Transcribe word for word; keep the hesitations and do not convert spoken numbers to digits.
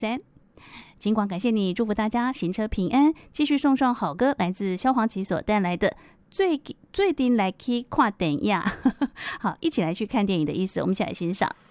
三。尽管感谢你，祝福大家行车平安。继续送上好歌，来自萧煌奇所带来的最最近来去看电影好，一起来去看电影的意思，我们一起来欣赏。